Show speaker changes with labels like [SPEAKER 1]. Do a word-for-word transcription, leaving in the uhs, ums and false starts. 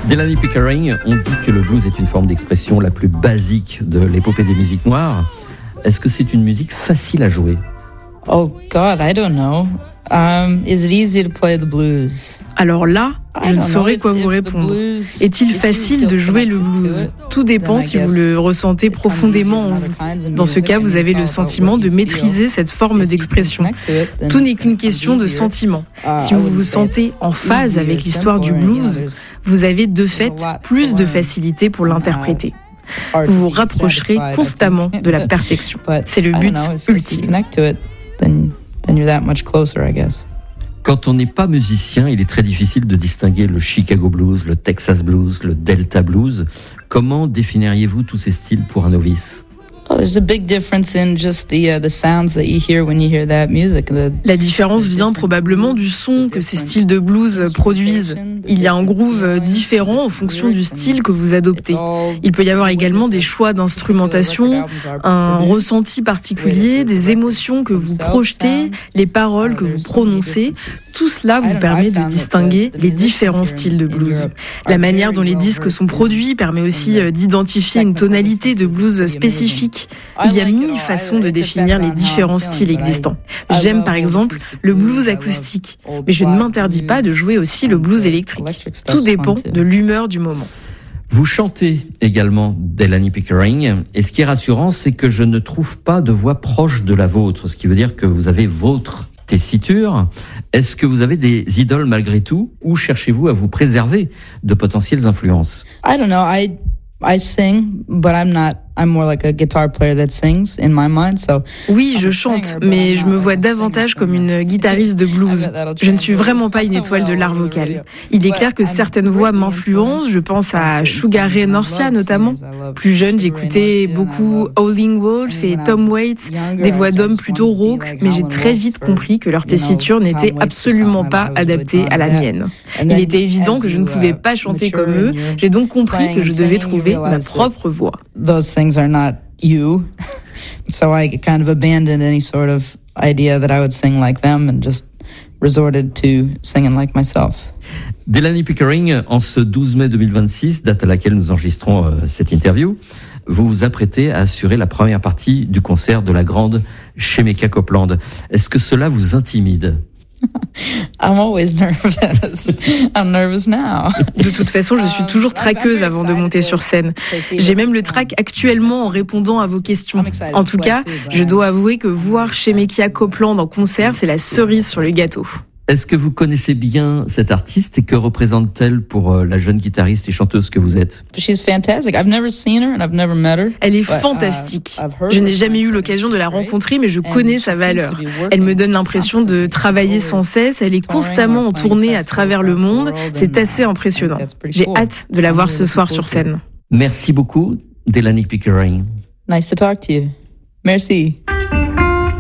[SPEAKER 1] Delaney Pickering, on dit que le blues est une forme d'expression la plus basique de l'épopée des musiques noires. Est-ce que c'est une musique facile à jouer?
[SPEAKER 2] Oh God, I don't know. Um, is it easy to play the blues?
[SPEAKER 3] Alors là, je ne saurais quoi vous répondre. Est-il facile de jouer le blues? Tout dépend si vous le ressentez profondément en vous. Dans ce cas, vous avez le sentiment de maîtriser cette forme d'expression. Tout n'est qu'une question de sentiment. Si vous vous sentez en phase avec l'histoire du blues, vous avez de fait plus de facilité pour l'interpréter. Vous vous rapprocherez constamment de la perfection. C'est le but ultime.
[SPEAKER 2] Then you're that much closer, I guess.
[SPEAKER 1] Quand on n'est pas musicien, il est très difficile de distinguer le Chicago blues, le Texas blues, le Delta blues. Comment définiriez-vous tous ces styles pour un novice?
[SPEAKER 2] La
[SPEAKER 3] différence vient probablement du son que ces styles de blues produisent. Il y a un groove différent en fonction du style que vous adoptez. Il peut y avoir également des choix d'instrumentation, un ressenti particulier, des émotions que vous projetez, les paroles que vous prononcez. Tout cela vous permet de distinguer les différents styles de blues. La manière dont les disques sont produits permet aussi d'identifier une tonalité de blues spécifique. Il y a mille façons de définir les différents styles existants. J'aime par exemple le blues acoustique, mais je ne m'interdis pas de jouer aussi le blues électrique. Tout dépend de l'humeur du moment.
[SPEAKER 1] Vous chantez également Delaney Pickering, et ce qui est rassurant, c'est que je ne trouve pas de voix proche de la vôtre, ce qui veut dire que vous avez votre tessiture. Est-ce que vous avez des idoles malgré tout, ou cherchez-vous à vous préserver de potentielles influences?
[SPEAKER 2] I don't know, I I sing, but I'm not I'm more like a guitar player that sings in my mind. So
[SPEAKER 3] oui, je chante, mais je me vois davantage comme une guitariste de blues. Je ne suis vraiment pas une étoile de l'art vocal. Il est clair que certaines voix m'influencent. Je pense à Sugar Ray Norcia notamment. Plus jeune, j'écoutais beaucoup Howlin' Wolf et Tom Waits, des voix d'hommes plutôt rauques, mais j'ai très vite compris que leur tessiture n'était absolument pas adaptée à la mienne. Il était évident que je ne pouvais pas chanter comme eux. J'ai donc compris que je devais trouver ma propre voix.
[SPEAKER 2] Are not you, so I kind of abandoned any sort of idea that I would sing like them and just resorted to singing like myself.
[SPEAKER 1] Delaney Pickering, en ce douze mai deux mille vingt-six, date à laquelle nous enregistrons euh, cette interview, vous vous apprêtez à assurer la première partie du concert de la grande Shemekia Copeland. Est-ce que cela vous intimide?
[SPEAKER 2] I'm always nervous. I'm nervous now.
[SPEAKER 3] De toute façon, je suis toujours traqueuse avant de monter sur scène. J'ai même le trac actuellement en répondant à vos questions. En tout cas, je dois avouer que voir Shemekia Copeland en concert, c'est la cerise sur le gâteau.
[SPEAKER 1] Est-ce que vous connaissez bien cette artiste et que représente-t-elle pour euh, la jeune guitariste et chanteuse que vous êtes?
[SPEAKER 2] She's fantastic. I've never seen her and I've never met her.
[SPEAKER 3] Elle est fantastique. Je n'ai jamais eu l'occasion de la rencontrer, mais je connais sa valeur. Elle me donne l'impression de travailler sans cesse. Elle est constamment en tournée à travers le monde. C'est assez impressionnant. J'ai hâte de la voir ce soir sur scène.
[SPEAKER 1] Merci beaucoup, Delaney Pickering.
[SPEAKER 2] Nice to talk to you. Merci.